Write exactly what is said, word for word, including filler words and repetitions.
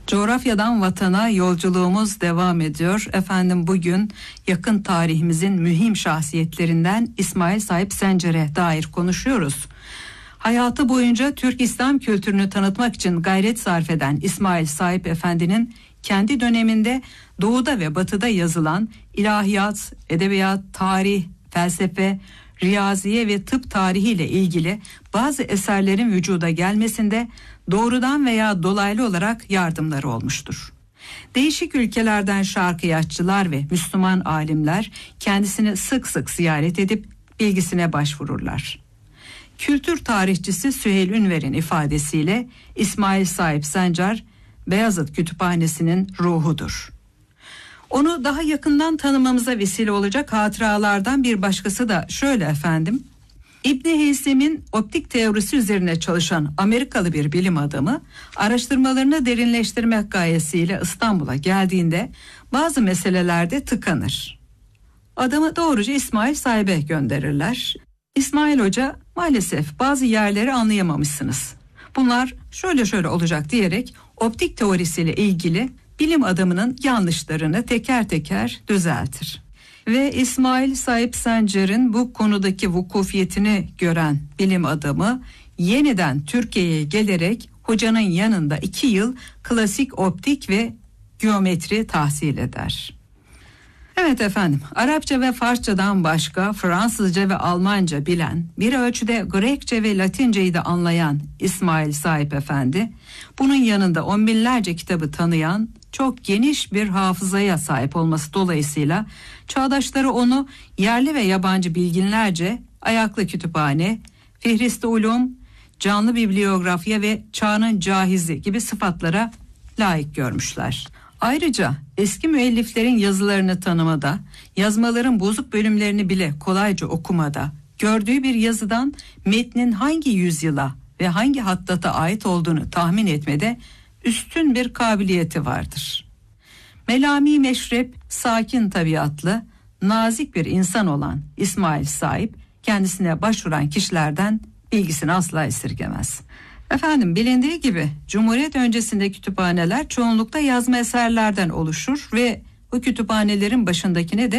Coğrafyadan vatana yolculuğumuz devam ediyor. Efendim bugün yakın tarihimizin mühim şahsiyetlerinden İsmail Saip Sencer'e dair konuşuyoruz. Hayatı boyunca Türk İslam kültürünü tanıtmak için gayret sarf eden İsmail Saip Efendi'nin kendi döneminde doğuda ve batıda yazılan ilahiyat, edebiyat, tarih, felsefe, riyaziye ve tıp tarihiyle ilgili bazı eserlerin vücuda gelmesinde doğrudan veya dolaylı olarak yardımları olmuştur. Değişik ülkelerden şarkıyatçılar ve Müslüman alimler kendisini sık sık ziyaret edip bilgisine başvururlar. Kültür tarihçisi Süheyl Ünver'in ifadesiyle İsmail Saip Sencer, Beyazıt Kütüphanesi'nin ruhudur. Onu daha yakından tanımamıza vesile olacak hatıralardan bir başkası da şöyle efendim. İbn Heysem'in optik teorisi üzerine çalışan Amerikalı bir bilim adamı araştırmalarını derinleştirmek gayesiyle İstanbul'a geldiğinde bazı meselelerde tıkanır. Adamı doğruca İsmail Saip'e gönderirler. İsmail Hoca, maalesef bazı yerleri anlayamamışsınız. Bunlar şöyle şöyle olacak diyerek optik teorisiyle ilgili bilim adamının yanlışlarını teker teker düzeltir. Ve İsmail Saip Sencer'in bu konudaki vukufiyetini gören bilim adamı yeniden Türkiye'ye gelerek hocanın yanında iki yıl klasik optik ve geometri tahsil eder. Evet efendim, Arapça ve Farsçadan başka Fransızca ve Almanca bilen, bir ölçüde Grekçe ve Latinceyi de anlayan İsmail Saip Efendi, bunun yanında on binlerce kitabı tanıyan, çok geniş bir hafızaya sahip olması dolayısıyla çağdaşları onu yerli ve yabancı bilginlerce ayaklı kütüphane, Fihristi Ulum, canlı bibliografya ve çağının cahizi gibi sıfatlara layık görmüşler. Ayrıca eski müelliflerin yazılarını tanımada, yazmaların bozuk bölümlerini bile kolayca okumada, gördüğü bir yazıdan metnin hangi yüzyıla ve hangi hattata ait olduğunu tahmin etmede üstün bir kabiliyeti vardır. Melami meşrep, sakin tabiatlı, nazik bir insan olan İsmail Saip, kendisine başvuran kişilerden bilgisini asla esirgemez. Efendim bilindiği gibi Cumhuriyet öncesinde kütüphaneler çoğunlukla yazma eserlerden oluşur ve bu kütüphanelerin başındakine de